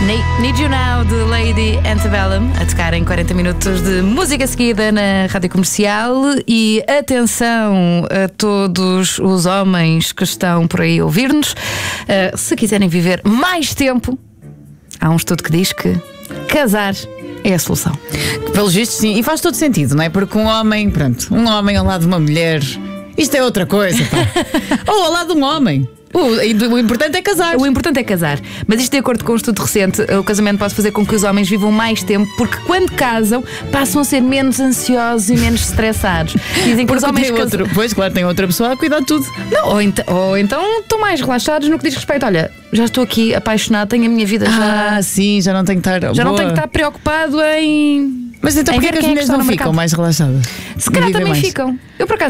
Need You Now, de Lady Antebellum, a tocar em 40 minutos de música seguida na Rádio Comercial. E atenção a todos os homens que estão por aí a ouvir-nos. Se quiserem viver mais tempo, há um estudo que diz que casar é a solução. Pelos vistos, sim, e faz todo sentido, não é? Porque um homem ao lado de uma mulher, isto é outra coisa, pá. Ou ao lado de um homem. O importante é casar. O importante é casar. Mas isto, de acordo com um estudo recente, o casamento pode fazer com que os homens vivam mais tempo, porque quando casam passam a ser menos ansiosos e menos estressados. Dizem que porque os homens pois, claro, tem outra pessoa a cuidar de tudo. Não, ou então estão mais relaxados no que diz respeito. Olha, já estou aqui apaixonado, tenho a minha vida já. Sim, já não tenho que estar. Não tenho que estar preocupado em. Mas então porquê que as mulheres não ficam mais relaxadas? Se calhar também ficam. Eu, por acaso,